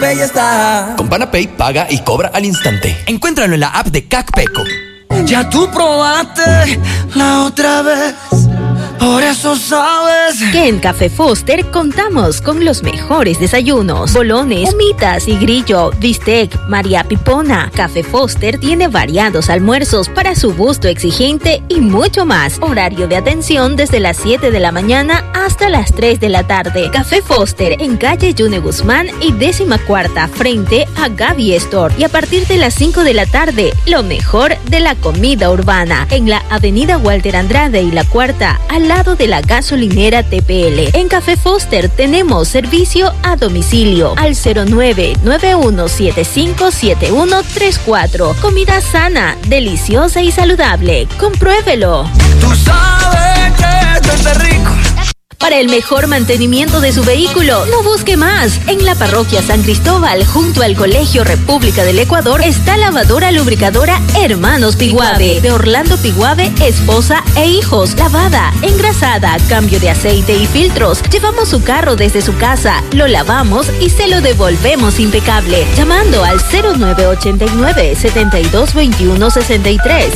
Panapay está. Con Panapay paga y cobra al instante. Encuéntralo en la app de CACPECO. Ya tú probaste la otra vez, por eso sabes que en Café Foster contamos con los mejores desayunos: bolones, humitas y grillo, bistec, María Pipona. Café Foster tiene variados almuerzos para su gusto exigente y mucho más. Horario de atención desde las 7 de la mañana hasta las 3 de la tarde. Café Foster en calle Yune Guzmán y 14ª frente a Gaby Store. Y a partir de las 5 de la tarde, lo mejor de la comida urbana en la avenida Walter Andrade y la Cuarta, al lado de la gasolinera TPL. En Café Foster tenemos servicio a domicilio al 0991757134. Comida sana, deliciosa y saludable. Compruébelo. Tú sabes que esto está rico. Para el mejor mantenimiento de su vehículo, no busque más. En la parroquia San Cristóbal, junto al Colegio República del Ecuador, está lavadora lubricadora Hermanos Piguave, de Orlando Piguave, esposa e hijos. Lavada, engrasada, cambio de aceite y filtros. Llevamos su carro desde su casa, lo lavamos y se lo devolvemos impecable. Llamando al 0989-722163,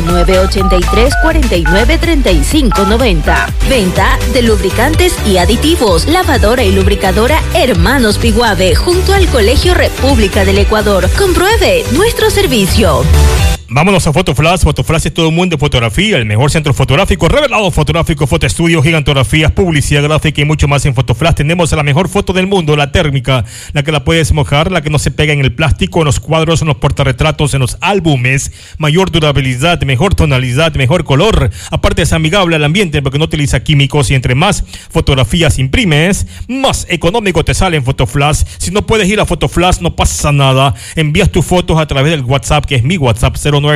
0983-493590. Venta de lubricantes y aditivos, lavadora y lubricadora Hermanos Piguave, junto al Colegio República del Ecuador. Compruebe nuestro servicio. Vámonos a Fotoflash. Fotoflash es todo un mundo de fotografía, el mejor centro fotográfico, revelado fotográfico, fotoestudio, gigantografías, publicidad gráfica y mucho más. En Fotoflash tenemos la mejor foto del mundo, la térmica, la que la puedes mojar, la que no se pega en el plástico, en los cuadros, en los portarretratos, en los álbumes. Mayor durabilidad, mejor tonalidad, mejor color. Aparte es amigable al ambiente porque no utiliza químicos, y entre más fotografías imprimes, más económico te sale en Fotoflash. Si no puedes ir a Fotoflash, no pasa nada. Envías tus fotos a través del WhatsApp, que es mi WhatsApp,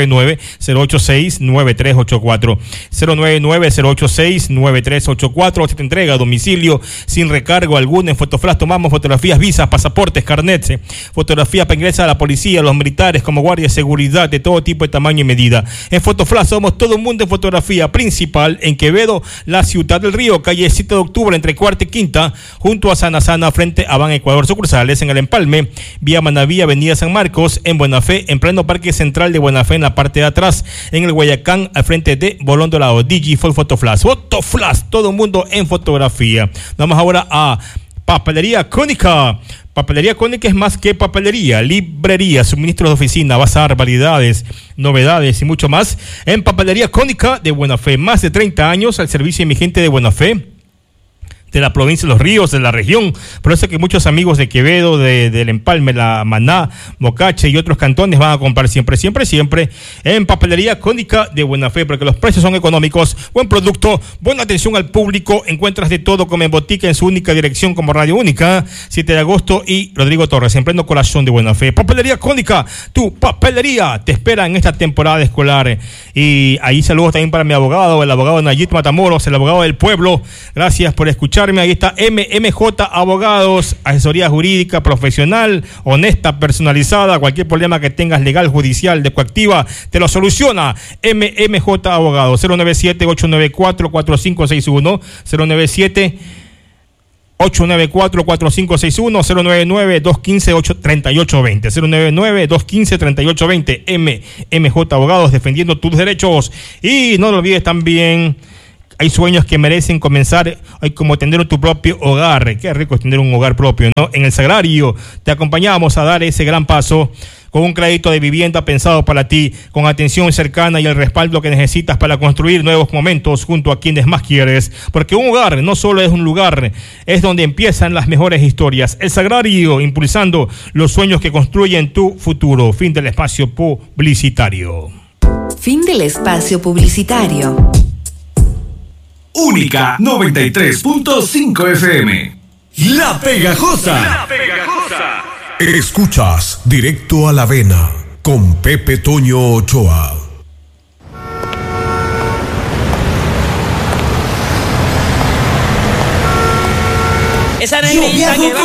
099-086-9384. 099-086-9384. Se te entrega a domicilio sin recargo alguno. En Fotoflash tomamos fotografías, visas, pasaportes, carnets, fotografías para ingresar a la policía, a los militares, como guardia de seguridad de todo tipo de tamaño y medida. En Fotoflash somos todo un mundo en fotografía. Principal en Quevedo, la Ciudad del Río, calle 7 de octubre, entre Cuarta y Quinta, junto a Sana Sana, frente a Ban Ecuador. Sucursales en El Empalme, vía Manaví, avenida San Marcos, en Buenafé, en pleno Parque Central de Buenafé, en la parte de atrás, en el Guayacán, al frente de Bolón Dorado. Digifol Fotoflash. Fotoflash, todo el mundo en fotografía. Vamos ahora a Papelería Cónica. Papelería Cónica es más que papelería, librería, suministros de oficina, bazar, variedades, novedades y mucho más. En Papelería Cónica de Buenafé, más de 30 años al servicio de mi gente de Buenafé, de la provincia de Los Ríos, de la región. Por eso que muchos amigos de Quevedo, del Empalme, la Maná, Mocache y otros cantones van a comprar siempre en Papelería Cónica de Buenafé, porque los precios son económicos, buen producto, buena atención al público. Encuentras de todo como en botica, en su única dirección como Radio Única, 7 de agosto y Rodrigo Torres, en pleno corazón de Buenafé. Papelería Cónica, tu papelería te espera en esta temporada escolar. Y ahí saludos también para mi abogado, el abogado Nayit Matamoros, el abogado del pueblo. Gracias por escucharme. Ahí está MMJ Abogados, asesoría jurídica profesional, honesta, personalizada. Cualquier problema que tengas legal, judicial, de coactiva, te lo soluciona MMJ Abogados. 097-894-4561, 097-894-4561, 099-215-3820, 099-215-3820. MMJ Abogados, defendiendo tus derechos. Y no lo olvides también, hay sueños que merecen comenzar, hay como tener tu propio hogar. Qué rico es tener un hogar propio, ¿no? En El Sagrario te acompañamos a dar ese gran paso con un crédito de vivienda pensado para ti, con atención cercana y el respaldo que necesitas para construir nuevos momentos junto a quienes más quieres. Porque un hogar no solo es un lugar, es donde empiezan las mejores historias. El Sagrario, impulsando los sueños que construyen tu futuro. Fin del espacio publicitario. Fin del espacio publicitario. Única 93.5 FM. La Pegajosa. La Pegajosa. Escuchas Directo a la Vena con Pepe Toño Ochoa. Esa negrita que va